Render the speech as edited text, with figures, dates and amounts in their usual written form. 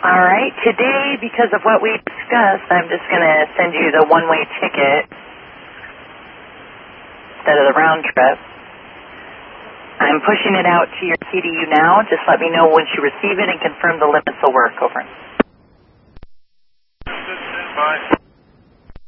All right. Today, because of what we discussed, I'm just going to send you the one-way ticket instead of the round trip. I'm pushing it out to your CDU now. Just let me know once you receive it and confirm the limits will work. Over. Bye.